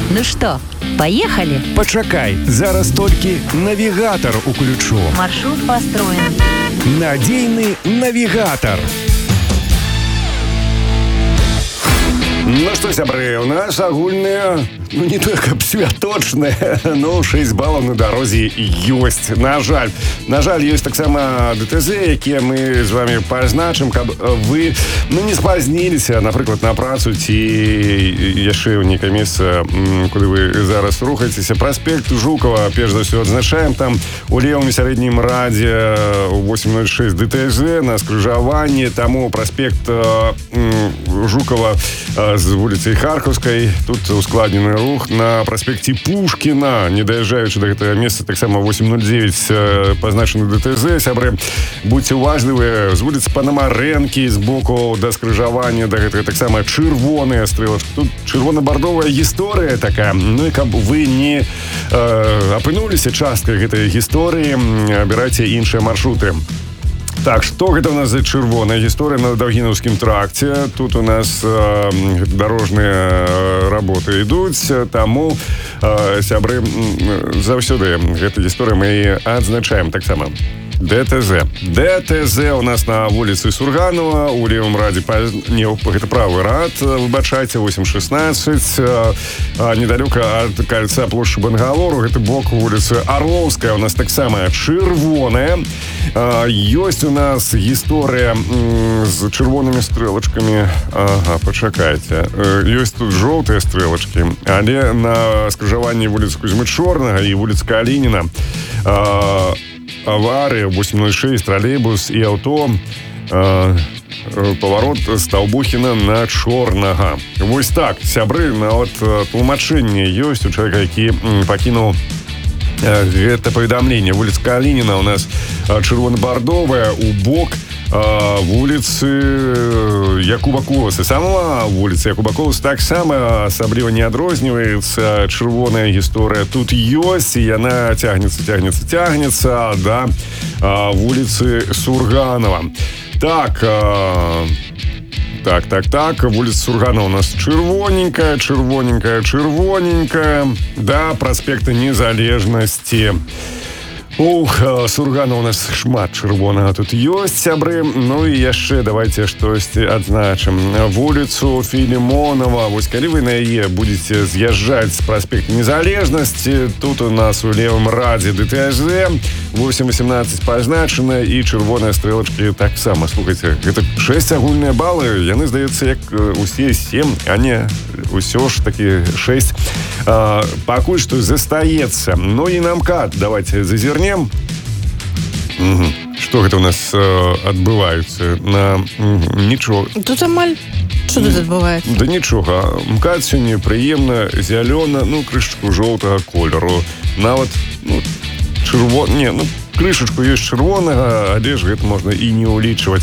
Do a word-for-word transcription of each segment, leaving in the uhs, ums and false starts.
Ну что, поехали? Пачакай, зараз толькі навігатор уключу. Маршрут построен. Надійний навігатор. Ну что, сябры, у нас агульная, ну не то как святочная, но шесть баллов на дорозе есть. На жаль. На жаль, есть так само ДТЗ, якія мы з вами позначим, каб вы, ну, не спазніліся, наприклад, на працу ці яшчэ ў нейкае месца, куды вы зараз рухаецеся. Праспект Жукова, перш за ўсё, адзначаем там у левым і сярэднім радзе восемь ноль шесть ДТЗ на скрыжаванні, таму праспект Жукова з вуліцай Харкаўскай. Тут ускладнены рух на праспекце Пушкіна, не даязджаючы да гэтага месца, таксама восемь ноль девять пазначаны ДТЗ. Сябры, будьце уважлівыя, з вуліцы Панамарэнкі з боку да скрыжавання да гэтага таксама чырвоныя стрэлачкі. Тут чырвона-бардовая гісторыя такая. Ну і каб вы не э, апынуліся часткай гэтай гісторыі, абірайце іншыя маршруты. Так, што гэта у нас за чырвоная гісторыя на Даўгінаўскім тракце? Тут у нас э, дарожныя работы ідуць, таму э, сябры, заўсёды гэта гісторыя мы і адзначаем таксама. ДТЗ. ДТЗ у нас на вуліцы Сурганова, у левым раде, не, гэта правы рад, выбачайце, восемь шестнадцать, недалёка ад кольца плошчы Бангалору, гэта бок вуліцы Орловская, у нас таксама чырвоная. Ёсць у нас гісторыя з чырвонымі стрэлачкамі. Ага, пачакайце. Ёсць тут жоўтыя стрэлачкі, але на скрыжаванні вуліцы Кузьмы-Чорнага і вуліцы Калініна авария, восемь ноль шесть, троллейбус и авто, э, поворот Стаўбухіна на Чорнага. Вось так, сябры, нават тлумачэнне ёсць у чалавека, які пакінуў гэта паведамленне. Вуліца Калініна у нас чырвона-бардовая, у бок вуліцы Якуба Коласа. Сама вуліца Якуба Коласа таксама асабліва не адрозніваецца. Чырвоная гісторыя тут ёсць, і яна цягнецца, цягнецца, цягнецца да вуліцы Сурганова. Так, так, так, так, вуліца Сурганова у нас чырвоненькая, чырвоненькая, чырвоненькая, да праспекта Незалежнасці. Ух, Сурганова у нас шмат чырвонага тут ёсць, сябры. Ну і яшчэ давайте штосьці адзначым. Вуліцу Філімонова. Вось калі вы на яе будете з'язджаць з праспекта Незалежнасці, тут у нас у левым радзе ДТЗ восемь восемнадцать пазначана і чырвоныя стрэлачкі таксама. Слухайце, гэта шесть агульныя балы, яны, здаецца, як усе сем, а не ўсё ж такі шесть. А, пакуль што застаецца. Ну і нам кат, давайте зазірнем. Угу. Што гэта у нас э, адбываецца на угу, нічога. Тут амаль што тут адбываецца? Да нічога. МКАД сёння прыемна, зялёна, ну, крышачку жоўтага колеру. Нават, ну, чырвон... Не, ну, крышачку ёсць чырвонага, але ж гэта можна і не ўлічваць.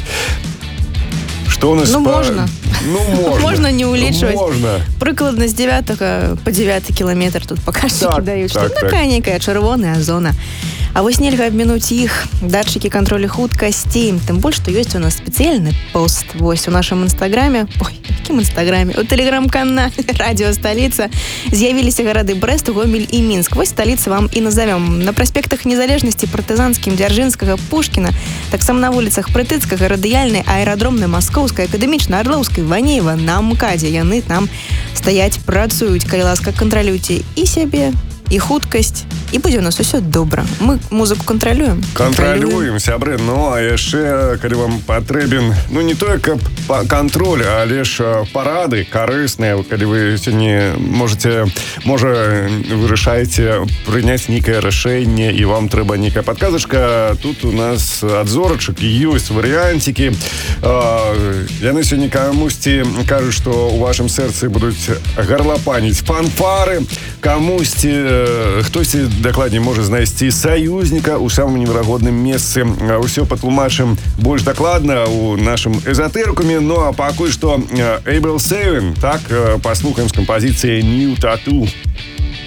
Что у нас ну, по... можно. Ну, можно. Можно не улічваць. Можно. Прыкладна з дзявятага па дзевяты кіламетр тут паказчыкі так, даюць. Так, Што такая нейкая чырвоная зона. А вось нельга абмінуць іх датчыкі кантролю хуткасці. Тым больш, што ёсць у нас спецыяльны пост. Вось у нашым інстаграме, ой, якім інстаграме? У тэлеграм-канале Радіо Сталіца з'явіліся гарады Брэст, Гомель і Мінск. Вось сталіцы вам і назовём. На праспектах Незалежнасці, Партызанскім, Дзяржынскага, Пушкіна, таксама на вуліцах Прытыцкага, Радыяльнай, Аэрадромнай, Маскоўскай, Акадэмічнай, Арлоўскай, Ванеева, на МКАДзе. Яны там стаяць, працуюць. Калі ласка, кантралюйце і сябе, і хуткасць, і будзе у нас усё добра. Мы музыку кантралюем. Кантралюем, сябры. Ну, а яшчэ, калі вам патрэбен, ну, не тое, каб кантроль, але ж парады карысныя. Калі вы сёння можете, можа, вырашаеце прыняць нейкае рашэнне, і вам трэба нейкая падказачка, тут у нас ад зорачак ёсць варыянцікі. Яны сёння камусьці кажуць, што ў вашым сэрцы будуць гарлапаніць фанфары, камусьці хтосьці дакладней можа знайсці саюзніка ў самым неверагодным месцы. Усё патлумачым больш дакладна ў нашым эзотэрыкуме. Ну а пакуль што Able Seven, так, паслухаем з кампазіцыяй New Tattoo.